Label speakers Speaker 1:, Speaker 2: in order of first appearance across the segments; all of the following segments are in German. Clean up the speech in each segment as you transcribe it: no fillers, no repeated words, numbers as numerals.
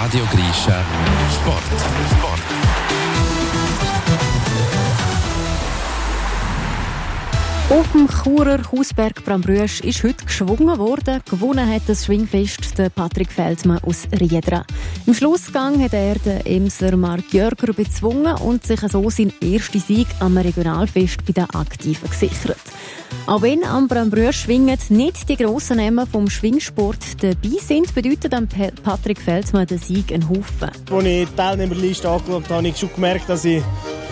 Speaker 1: Radio Grischa Sport.
Speaker 2: Auf dem Churer Hausberg Brambrüsch ist heute geschwungen worden. Gewonnen hat das Schwingfest der Patrick Feldmann aus Riedra. Im Schlussgang hat er den Emsler Marc Jörger bezwungen und sich so seinen ersten Sieg am Regionalfest bei den Aktiven gesichert. Auch wenn am Brambrüsch schwingen nicht die grossen Namen vom Schwingsport dabei sind, bedeutet am Patrick Feldmann der Sieg einen Haufen.
Speaker 3: Als ich die Teilnehmerliste angeschaut habe, habe ich schon gemerkt, dass ich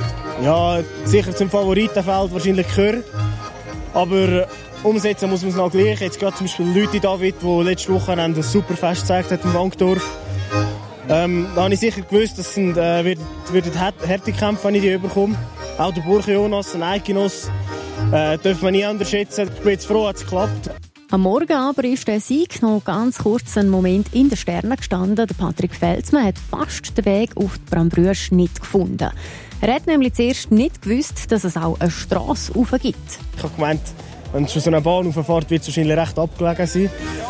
Speaker 3: sicher zum Favoritenfeld wahrscheinlich gehöre. Aber umsetzen muss man es noch gleich. Jetzt gerade zum Beispiel Leute David, die letzte Woche ein super Fest gezeigt hat im Wankdorf. Da habe ich sicher gewusst, dass es wird harte Kämpfe, wenn ich die überkomme. Auch der Burke Jonas, ein Eikinos, darf man nie unterschätzen. Ich bin jetzt froh, dass es geklappt.
Speaker 2: Am Morgen aber ist der Sieg noch ganz kurz einen Moment in den Sternen gestanden. Der Patrick Feldmann hat fast den Weg auf die Brambrüsch nicht gefunden. Er hat nämlich zuerst nicht gewusst, dass es auch eine Strasse rauf gibt.
Speaker 3: Ich habe gemeint, wenn es schon so eine Bahn rauffährt, wird es wahrscheinlich recht abgelegen sein.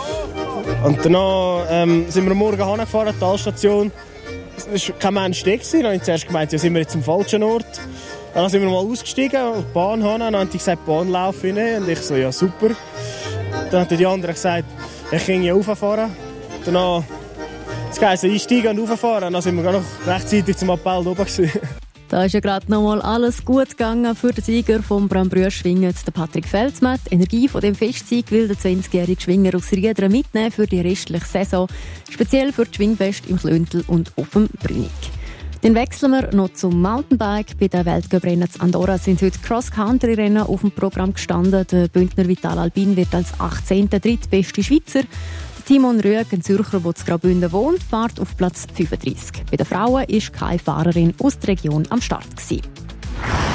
Speaker 3: Und danach sind wir am Morgen hingefahren, die Talstation. Es war kein Mensch da. Dann habe ich zuerst gemeint, sind wir jetzt am falschen Ort. Dann sind wir mal ausgestiegen, auf die Bahn hin. Dann haben die gesagt, Bahnlauf rein. Und ich so, ja super. Dann haben die anderen gesagt, ich kann hier rauffahren. Danach das heisst, einsteigen und rauffahren. Dann sind wir noch rechtzeitig zum Appell oben gewesen.
Speaker 2: Da ist ja gerade noch mal alles gut gegangen für den Sieger vom Brambrüsch Schwingen, der Patrick Feldmann. Die Energie von dem Festsieg will der 20-jährige Schwinger aus Riedra mitnehmen für die restliche Saison, speziell für das Schwingfest im und auf dem Brünig. Dann wechseln wir noch zum Mountainbike. Bei der Weltcuprennen in Andorra sind heute Cross-Country-Rennen auf dem Programm gestanden. Der Bündner Vital Albin wird als 18. drittbeste Schweizer. Timon Rüegg, ein Zürcher, der in Graubünden wohnt, fährt auf Platz 35. Bei den Frauen war keine Fahrerin aus der Region am Start gewesen.